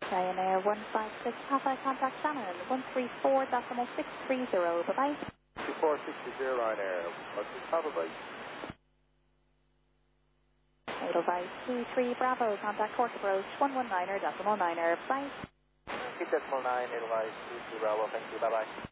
Ryanair 156 Papa, contact Shannon 134.630. Bye-bye. 2460 Ryanair, what's the Papa bye? 80523 Bravo, contact Cork approach 119.9er. Bye. Keep decimal 9, 80523 Bravo, thank you, bye-bye.